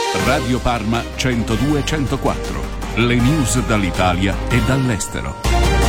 Radio Parma 102-104. Le news dall'Italia e dall'estero.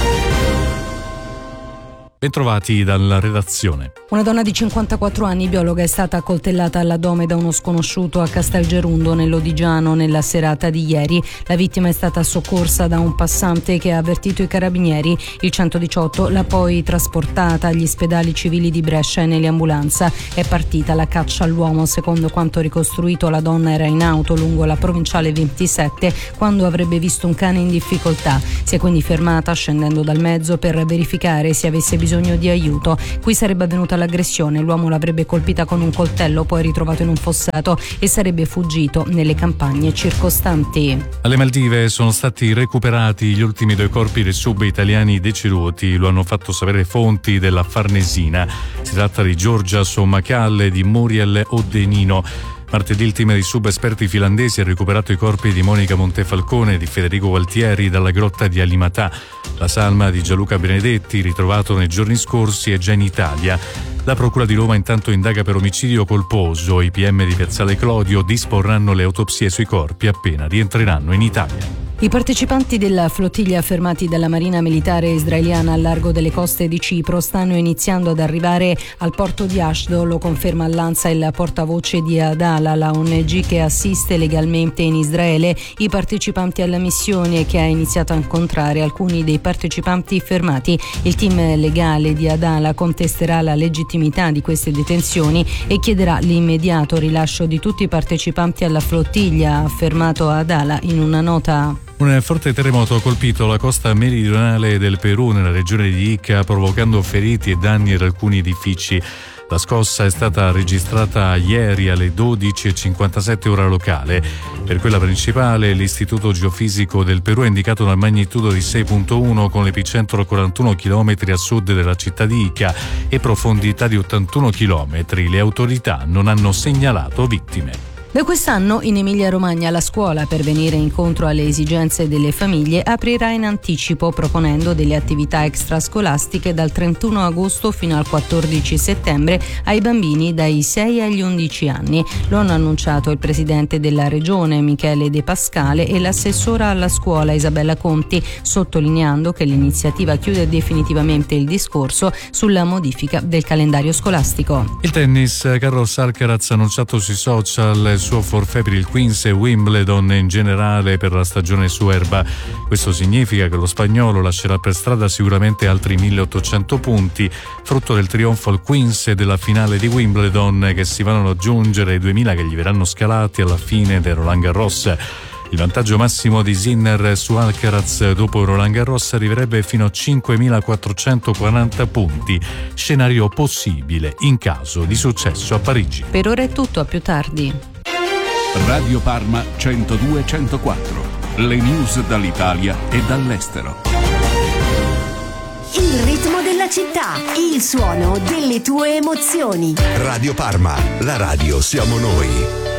Bentrovati dalla redazione. Una donna di 54 anni, biologa, è stata accoltellata all'addome da uno sconosciuto a Castelgerundo, nell'Odigiano, nella serata di ieri. La vittima è stata soccorsa da un passante che ha avvertito i carabinieri. Il 118 l'ha poi trasportata agli ospedali civili di Brescia e nell'ambulanza. È partita la caccia all'uomo. Secondo quanto ricostruito, la donna era in auto lungo la provinciale 27 quando avrebbe visto un cane in difficoltà. Si è quindi fermata scendendo dal mezzo per verificare se avesse bisogno di aiuto. Qui sarebbe avvenuta l'aggressione. L'uomo l'avrebbe colpita con un coltello, poi ritrovato in un fossato, e sarebbe fuggito nelle campagne circostanti. Alle Maldive sono stati recuperati gli ultimi 2 corpi dei sub italiani deceduti. Lo hanno fatto sapere fonti della Farnesina. Si tratta di Giorgia Sommacalle, di Muriel Odenino. Martedì il team di sub-esperti finlandesi ha recuperato i corpi di Monica Montefalcone e di Federico Gualtieri dalla grotta di Alimatà. La salma di Gianluca Benedetti, ritrovato nei giorni scorsi, è già in Italia. La Procura di Roma intanto indaga per omicidio colposo. I PM di Piazzale Clodio disporranno le autopsie sui corpi appena rientreranno in Italia. I partecipanti della flottiglia fermati dalla Marina Militare israeliana al largo delle coste di Cipro stanno iniziando ad arrivare al porto di Ashdod, lo conferma all'ANSA il portavoce di Adala, la ONG che assiste legalmente in Israele i partecipanti alla missione, che ha iniziato a incontrare alcuni dei partecipanti fermati. Il team legale di Adala contesterà la legittimità di queste detenzioni e chiederà l'immediato rilascio di tutti i partecipanti alla flottiglia, ha affermato Adala in una nota. Un forte terremoto ha colpito la costa meridionale del Perù, nella regione di Ica, provocando feriti e danni ad alcuni edifici. La scossa è stata registrata ieri alle 12:57 ora locale. Per quella principale, l'Istituto Geofisico del Perù ha indicato una magnitudo di 6.1 con l'epicentro a 41 km a sud della città di Ica e profondità di 81 km. Le autorità non hanno segnalato vittime. Da quest'anno in Emilia-Romagna la scuola, per venire incontro alle esigenze delle famiglie, aprirà in anticipo proponendo delle attività extrascolastiche dal 31 agosto fino al 14 settembre ai bambini dai 6 agli 11 anni. Lo hanno annunciato il presidente della regione Michele De Pascale e l'assessora alla scuola Isabella Conti, sottolineando che l'iniziativa chiude definitivamente il discorso sulla modifica del calendario scolastico. Il tennis, Carlos Alcaraz ha annunciato sui social il suo forfait per il Queens e Wimbledon in generale per la stagione su erba. Questo significa che lo spagnolo lascerà per strada sicuramente altri 1800 punti, frutto del trionfo al Queens e della finale di Wimbledon, che si vanno ad aggiungere ai 2000 che gli verranno scalati alla fine del Roland Garros. Il vantaggio massimo di Sinner su Alcaraz dopo Roland Garros arriverebbe fino a 5.440 punti, scenario possibile in caso di successo a Parigi. Per ora è tutto, a più tardi. Radio Parma 102-104. Le news dall'Italia e dall'estero. Il ritmo della città, il suono delle tue emozioni. Radio Parma, la radio siamo noi.